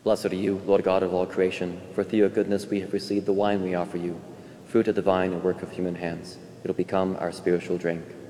Blessed are you, Lord God of all creation, for through your goodness we have received the wine we offer you, fruit of the vine and work of human hands. It will become our spiritual drink.